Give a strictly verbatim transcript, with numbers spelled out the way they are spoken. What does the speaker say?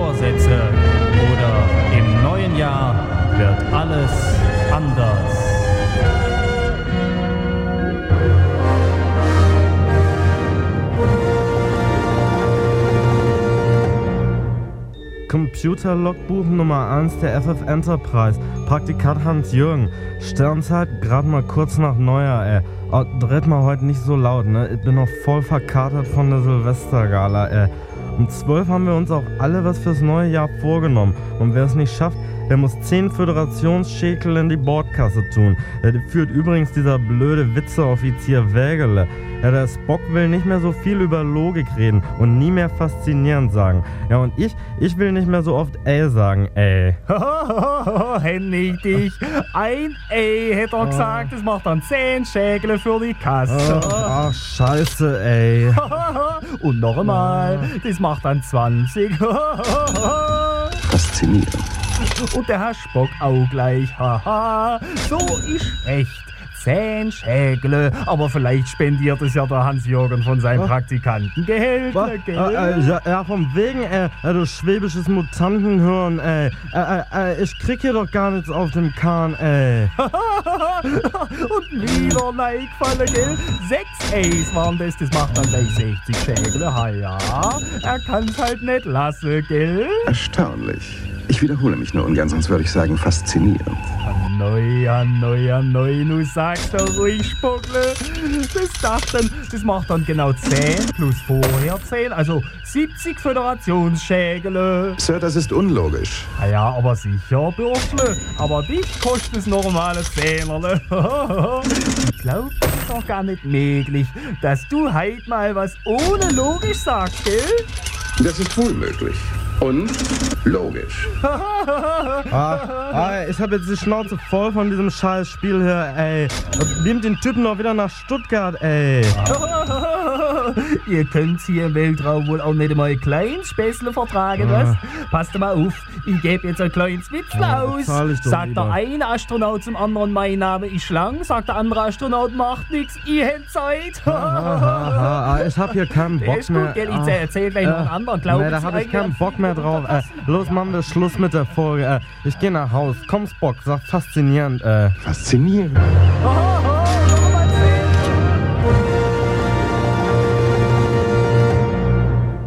Vorsätze oder im neuen Jahr wird alles anders. Computer-Logbuch Nummer eins der F F Enterprise. Praktikant Hans-Jürgen. Sternzeit gerade mal kurz nach Neujahr, ey. Oh, dreht mal heute nicht so laut, ne? Ich bin noch voll verkatert von der Silvestergala, ey. Um zwölf haben wir uns auch alle was fürs neue Jahr vorgenommen. Und wer es nicht schafft, der muss zehn Föderationsschekel in die Bordkasse tun. Der führt übrigens dieser blöde Witzeoffizier Wägele. Ja, der Spock will nicht mehr so viel über Logik reden und nie mehr faszinierend sagen. Ja, und ich, ich will nicht mehr so oft ey sagen, ey. Hennig dich. Ein ey, hätte er gesagt, das macht dann zehn Schägle für die Kasse. Ach, scheiße, ey. Und noch einmal, das macht dann zwanzig. Faszinierend. Und der Herr Spock auch gleich. Haha, so ist recht. Zehn Schägle, aber vielleicht spendiert es ja der Hans-Jürgen von seinem Praktikantengehälter, gell? Äh, äh, ja, ja, von wegen, ey, äh, du schwäbisches Mutantenhirn, ey. Äh, äh, äh, ich krieg hier doch gar nichts auf dem Kahn, ey. Und wieder reingefallen, gell? Sechs A's waren das, das macht dann gleich sechzig Schägle, ha ja. Er kann's halt nicht lassen, gell? Erstaunlich. Ich wiederhole mich nur ungern, sonst würde ich sagen faszinierend. Neu, neu, neu, nu sagst du ruhig, Spuckle. Das dachten, das macht dann genau zehn plus vorher zehn, also siebzig Föderationsschägle. Sir, das ist unlogisch. Ah ja, aber sicher, Bürschle. Aber dich kostet das normale Zehnerle. Ich glaub, das ist doch gar nicht möglich, dass du heute mal was ohne logisch sagst, gell? Das ist wohl möglich. Und logisch. ah, ah, ich hab jetzt die Schnauze voll von diesem scheiß Spiel hier, ey. Nehmt den Typen doch wieder nach Stuttgart, ey. Ihr könnt hier im Weltraum wohl auch nicht einmal ein kleines Späßle vertragen, was? Passt mal auf, ich gebe jetzt ein kleines Witzle ja, aus. Sagt der eine Astronaut zum anderen, mein Name ist lang, sagt der andere Astronaut, macht nix, ich hätt Zeit. ah, ah, ah, ich hab hier keinen Bock ist gut, mehr. Gell, ich erzähl gleich noch einen anderen, glaub nee, da hab ich keinen Bock mehr drauf. Äh, los, machen wir Schluss mit der Folge. Äh, ich geh nach Haus. Komm, Spock, sag faszinierend. Äh. Faszinierend. Aha.